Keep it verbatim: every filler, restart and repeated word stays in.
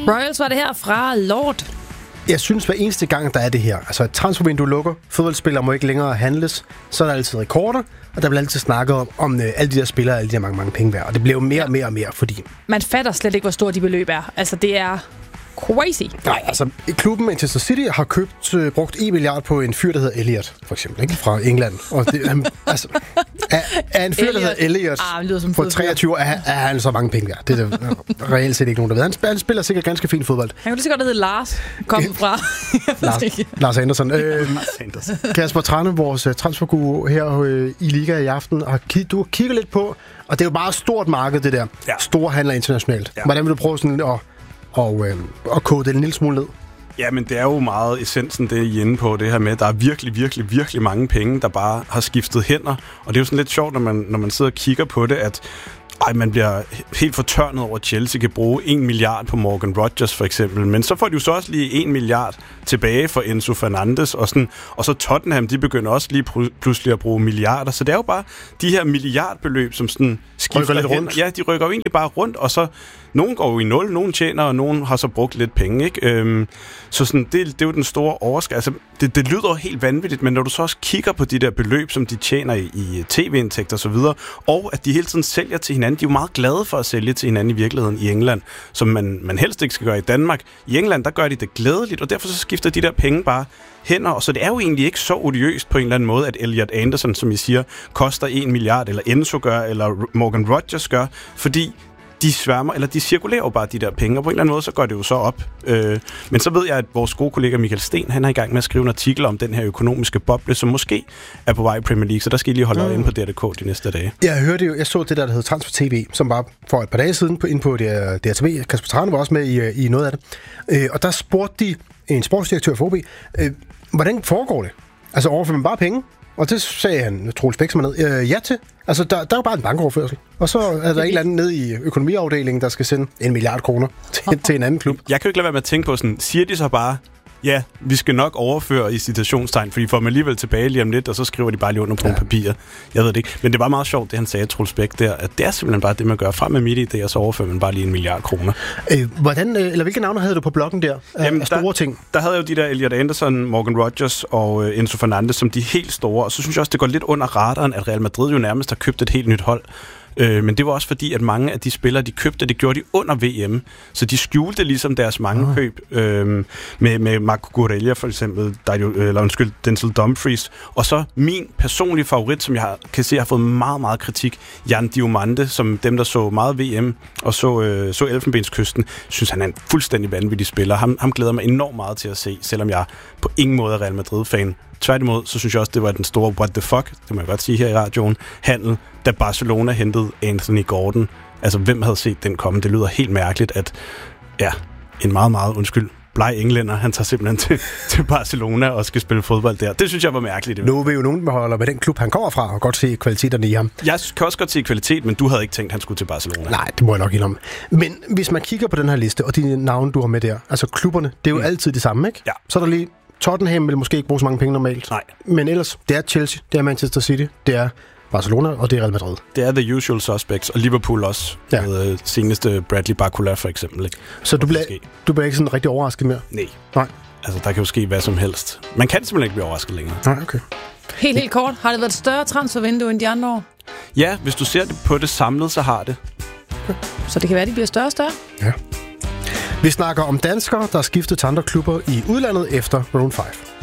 Royals var det her fra Lord. Jeg synes, hver eneste gang, der er det her, altså et transfervindue lukker, fodboldspillere må ikke længere handles, så er der altid rekorder, og der bliver altid snakket om, om øh, alle de der spillere, alle de der mange, mange penge værd. Og det bliver jo mere og mere og mere, fordi... Man fatter slet ikke, hvor store de beløb er. Altså, det er crazy. Nej, altså, klubben Manchester City har købt, øh, brugt en milliard på en fyr, der hedder Elliot, for eksempel, ikke? Fra England. Og det, øh, altså, er, er en fyr, der hedder Elliot ah, på treogtyve år, er, er han så mange penge værd. Det er der reelt set ikke nogen, der ved. Han, han spiller sikkert ganske fint fodbold. Han kunne lige så godt, der hedder Lars, kom fra. Lars, Lars Andersen. Øh, Kasper Trane, vores transferguru her øh, i Liga i aften, har kig, du kigger lidt på, og det er jo bare et stort marked, det der. Ja. Store handler internationalt. Ja. Hvordan vil du prøve sådan at, og, øh, at kode det en lille smule ned? Ja, men det er jo meget essensen, det I er inde på, det her med, at der er virkelig, virkelig, virkelig mange penge, der bare har skiftet hænder. Og det er jo sådan lidt sjovt, når man, når man sidder og kigger på det, at ej, man bliver helt fortørnet over, at Chelsea kan bruge en milliard på Morgan Rogers for eksempel. Men så får de jo så også lige en milliard tilbage for Enzo Fernandes. Og, sådan, og så Tottenham, de begynder også lige pludselig at bruge milliarder. Så det er jo bare de her milliardbeløb, som sådan skifter lidt rundt. Ja, de rykker jo egentlig bare rundt, og så nogen går jo i nul, nogen tjener, og nogen har så brugt lidt penge, ikke? Øhm, så sådan, det, det er jo den store overskrift. Altså, det, det lyder helt vanvittigt, men når du så også kigger på de der beløb, som de tjener i, i tv-indtægter og så videre, og at de hele tiden sælger til hinanden, de er jo meget glade for at sælge til hinanden i virkeligheden i England, som man, man helst ikke skal gøre i Danmark. I England, der gør de det glædeligt, og derfor så skifter de der penge bare hænder, og så det er jo egentlig ikke så odiøst på en eller anden måde, at Elliot Anderson, som I siger, koster en milliard, eller Enzo gør, eller Morgan Rogers gør, fordi de sværmer, eller de cirkulerer jo bare de der penge, og på en eller anden måde, så går det jo så op. Øh, men så ved jeg, at vores gode kollega Michael Sten, han er i gang med at skrive en artikel om den her økonomiske boble, som måske er på vej i Premier League, så der skal I lige holde øje mm. inde på D R punktum d k de næste dage. Jeg hørte jo, jeg så det der, der hedder Transfer T V, som var for et par dage siden på, inde på D R T V. Kasper Trane var også med i, i noget af det. Øh, og der spurgte de en sportsdirektør for O B, øh, hvordan foregår det? Altså overfører man bare penge? Og det sagde han, Troels Bæk, som er ned, øh, ja til. Altså, der, der er jo bare en bankoverførsel. Og så er der en eller anden nede i økonomiafdelingen, der skal sende en milliard kroner til, til en anden klub. Jeg kan jo ikke lade være med at tænke på sådan, siger de så bare, ja, vi skal nok overføre i citationstegn, fordi får man alligevel tilbage lige om lidt, og så skriver de bare lige under på ja. nogle papirer. Jeg ved det ikke. Men det var meget sjovt, det han sagde, Troels Bæk, der, at det er simpelthen bare det, man gør frem med MitID, og så overfører man bare lige en milliard kroner. Øh, hvordan, eller hvilke navne havde du på bloggen der? Jamen, af store der, ting? Der havde jeg jo de der Elliot Anderson, Morgan Rogers og øh, Enzo Fernandes som de helt store, og så synes jeg også, det går lidt under radaren, at Real Madrid jo nærmest har købt et helt nyt hold. Øh, men det var også fordi, at mange af de spillere, de købte, det gjorde de under V M. Så de skjulte ligesom deres mange oh. køb. Øh, med, med Marco Corella for eksempel, der jo, eller undskyld, Denzel Dumfries. Og så min personlige favorit, som jeg har, kan se har fået meget, meget kritik, Jan Diomande, som dem, der så meget V M og så, øh, så Elfenbenskysten, synes han er en fuldstændig vanvittig spiller. Ham, ham glæder mig enormt meget til at se, selvom jeg på ingen måde er Real Madrid-fan. Tværtimod, så synes jeg også, det var den store what the fuck, det må jeg godt sige her i radioen, handel, da Barcelona hentede Anthony Gordon. Altså, hvem havde set den komme? Det lyder helt mærkeligt, at ja, en meget, meget, undskyld, bleg englænder, han tager simpelthen til, til Barcelona og skal spille fodbold der. Det synes jeg var mærkeligt. Nu vil jo nogen holder med den klub, han kommer fra, og godt se kvaliteterne i ham. Jeg kan også godt se kvalitet, men du havde ikke tænkt, at han skulle til Barcelona. Nej, det må jeg nok indrømme. Men hvis man kigger på den her liste, og de navne, du har med der, altså klubberne, det er jo mm. altid det samme, ikke? Ja. Så er der lige Tottenham vil måske ikke bruge så mange penge normalt. Nej. Men ellers, det er Chelsea, det er Manchester City, det er Barcelona, og det er Real Madrid. Det er the usual suspects, og Liverpool også. Ja. Med øh, seneste Bradley Barcola for eksempel. Ikke? Så du bliver, du bliver ikke sådan rigtig overrasket mere? Nej. Nej. Altså, der kan jo ske hvad som helst. Man kan simpelthen ikke blive overrasket længere. Nej, okay. Helt, helt kort. Har det været et større transfervindue end de andre år? Ja, hvis du ser det på det samlet, så har det. Okay. Så det kan være, at de bliver større og større? Ja. Vi snakker om danskere, der er skiftet til andre klubber i udlandet efter Round fem.